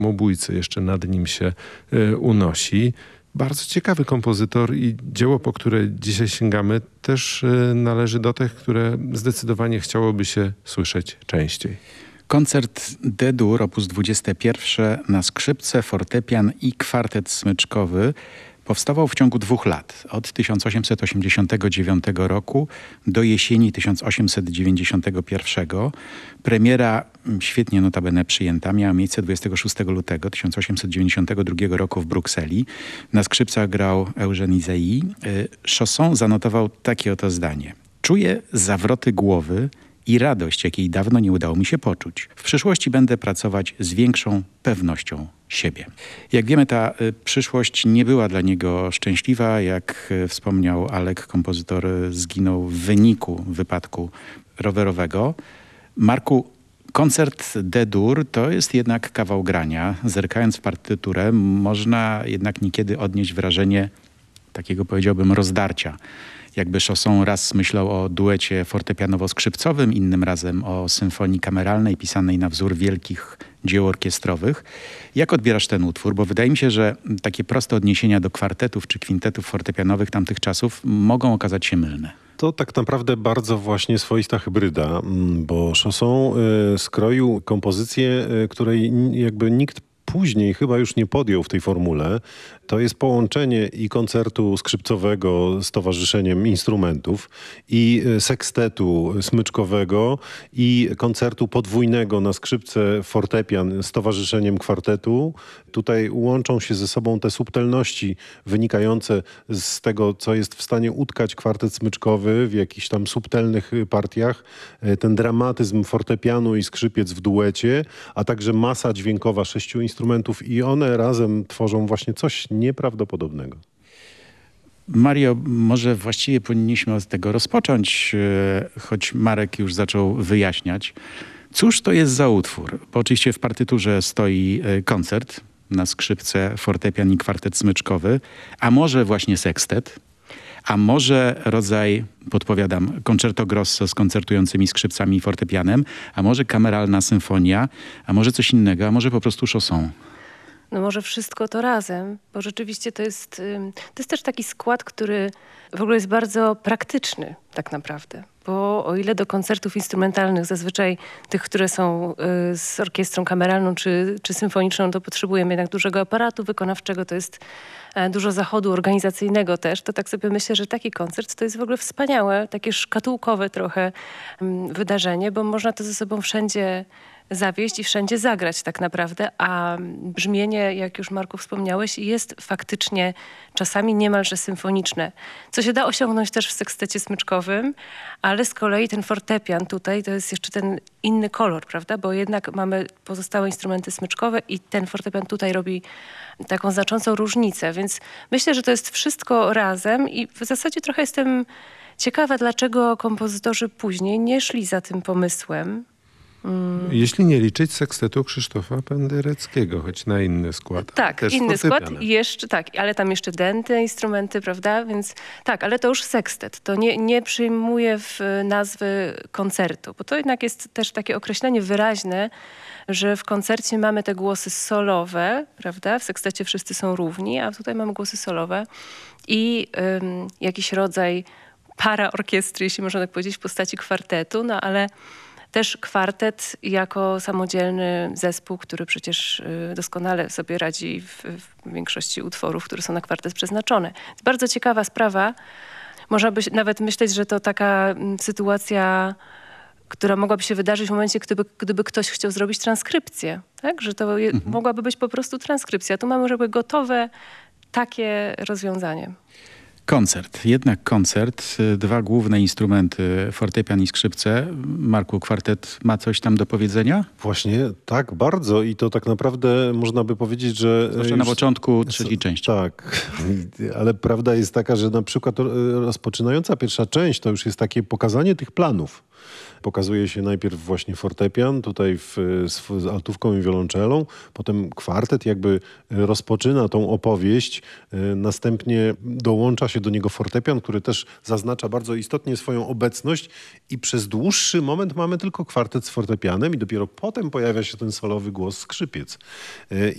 samobójcy jeszcze nad nim się unosi. Bardzo ciekawy kompozytor i dzieło, po które dzisiaj sięgamy, też należy do tych, które zdecydowanie chciałoby się słyszeć częściej. Koncert D-dur op. 21 na skrzypce, fortepian i kwartet smyczkowy powstawał w ciągu 2 lat, od 1889 roku do jesieni 1891. Premiera, świetnie notabene przyjęta, miała miejsce 26 lutego 1892 roku w Brukseli. Na skrzypcach grał Eugène Ysaÿe. Chausson zanotował takie oto zdanie. Czuję zawroty głowy i radość, jakiej dawno nie udało mi się poczuć. W przyszłości będę pracować z większą pewnością siebie. Jak wiemy, ta przyszłość nie była dla niego szczęśliwa. Jak wspomniał Alek, kompozytor zginął w wyniku wypadku rowerowego. Marku, koncert D-dur to jest jednak kawał grania. Zerkając w partyturę, można jednak niekiedy odnieść wrażenie takiego, powiedziałbym, rozdarcia. Jakby Chausson raz myślał o duecie fortepianowo-skrzypcowym, innym razem o symfonii kameralnej pisanej na wzór wielkich dzieł orkiestrowych. Jak odbierasz ten utwór? Bo wydaje mi się, że takie proste odniesienia do kwartetów czy kwintetów fortepianowych tamtych czasów mogą okazać się mylne. To tak naprawdę bardzo właśnie swoista hybryda, bo Chausson skroił kompozycję, której jakby nikt później chyba już nie podjął w tej formule. To jest połączenie i koncertu skrzypcowego z towarzyszeniem instrumentów, i sekstetu smyczkowego, i koncertu podwójnego na skrzypce, fortepian z towarzyszeniem kwartetu. Tutaj łączą się ze sobą te subtelności wynikające z tego, co jest w stanie utkać kwartet smyczkowy w jakichś tam subtelnych partiach, ten dramatyzm fortepianu i skrzypiec w duecie, a także masa dźwiękowa 6 instrumentów i one razem tworzą właśnie coś nieprawdopodobnego. Mario, może właściwie powinniśmy od tego rozpocząć, choć Marek już zaczął wyjaśniać. Cóż to jest za utwór? Bo oczywiście w partyturze stoi koncert na skrzypce, fortepian i kwartet smyczkowy, a może właśnie sekstet, a może rodzaj, podpowiadam, concerto grosso z koncertującymi skrzypcami i fortepianem, a może kameralna symfonia, a może coś innego, a może po prostu Chausson. No może wszystko to razem, bo rzeczywiście to jest też taki skład, który w ogóle jest bardzo praktyczny tak naprawdę. Bo o ile do koncertów instrumentalnych, zazwyczaj tych, które są z orkiestrą kameralną czy symfoniczną, to potrzebujemy jednak dużego aparatu wykonawczego, to jest dużo zachodu organizacyjnego też, to tak sobie myślę, że taki koncert to jest w ogóle wspaniałe, takie szkatułkowe trochę wydarzenie, bo można to ze sobą wszędzie zawieźć i wszędzie zagrać tak naprawdę, a brzmienie, jak już Marku wspomniałeś, jest faktycznie czasami niemalże symfoniczne, co się da osiągnąć też w sekstecie smyczkowym, ale z kolei ten fortepian tutaj to jest jeszcze ten inny kolor, prawda, bo jednak mamy pozostałe instrumenty smyczkowe i ten fortepian tutaj robi taką znaczącą różnicę, więc myślę, że to jest wszystko razem i w zasadzie trochę jestem ciekawa, dlaczego kompozytorzy później nie szli za tym pomysłem. Jeśli nie liczyć sekstetu Krzysztofa Pendereckiego, choć na inny skład. Tak, też inny skład, fortepianem. tak, ale tam jeszcze denty, instrumenty, prawda, więc tak, ale to już sekstet. To nie przyjmuje w nazwy koncertu, bo to jednak jest też takie określenie wyraźne, że w koncercie mamy te głosy solowe, prawda, w sekstecie wszyscy są równi, a tutaj mamy głosy solowe i jakiś rodzaj paraorkiestry, jeśli można tak powiedzieć, w postaci kwartetu, no ale też kwartet jako samodzielny zespół, który przecież doskonale sobie radzi w większości utworów, które są na kwartet przeznaczone. Jest bardzo ciekawa sprawa. Można by nawet myśleć, że to taka sytuacja, która mogłaby się wydarzyć w momencie, gdyby ktoś chciał zrobić transkrypcję. Tak? Że to mogłaby być po prostu transkrypcja. Tu mamy jakby gotowe takie rozwiązanie. Koncert, jednak koncert, 2 główne instrumenty, fortepian i skrzypce. Marku, kwartet ma coś tam do powiedzenia? Właśnie tak, bardzo i to tak naprawdę można by powiedzieć, że... Zwłaszcza na początku trzeciej części. Tak, ale prawda jest taka, że na przykład rozpoczynająca pierwsza część to już jest takie pokazanie tych planów. Pokazuje się najpierw właśnie fortepian, tutaj z altówką i wiolonczelą, potem kwartet jakby rozpoczyna tą opowieść, następnie dołącza się do niego fortepian, który też zaznacza bardzo istotnie swoją obecność i przez dłuższy moment mamy tylko kwartet z fortepianem i dopiero potem pojawia się ten solowy głos skrzypiec.